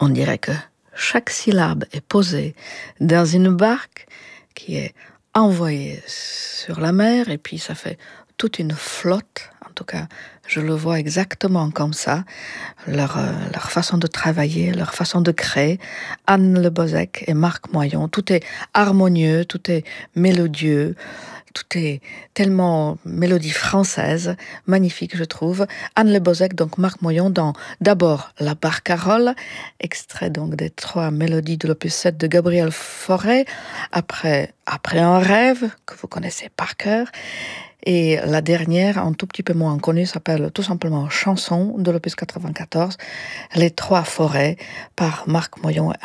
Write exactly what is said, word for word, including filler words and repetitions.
On dirait que chaque syllabe est posée dans une barque qui est envoyée sur la mer et puis ça fait toute une flotte. En tout cas, je le vois exactement comme ça. Leur, euh, leur façon de travailler, leur façon de créer. Anne Le Bozec et Marc Moyon, tout est harmonieux, tout est mélodieux. Tout est tellement mélodie française, magnifique je trouve. Anne Le Bozec, donc Marc Moyon, dans d'abord La Barcarolle, extrait donc des trois mélodies de l'opus sept de Gabriel Fauré, après, après un rêve, que vous connaissez par cœur, et la dernière, un tout petit peu moins connue, s'appelle tout simplement Chanson de l'opus quatre-vingt-quatorze, Les Trois Forêts, par Marc Moyon